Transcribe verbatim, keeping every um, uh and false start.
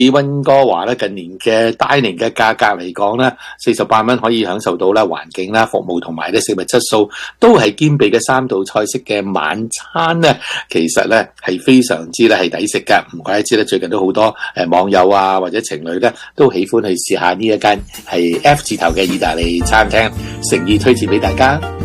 以溫哥華咧近年嘅 dining 嘅價格嚟講咧，四十八蚊可以享受到啦環境啦、服務同埋咧食物質素都係兼備嘅三道菜式嘅晚餐咧，其實咧係非常之咧係抵食㗎。唔怪得知咧，最近都好多誒網友啊或者情侶咧都喜歡去試下呢一間係 F 字頭嘅意大利餐廳，誠意推薦俾大家。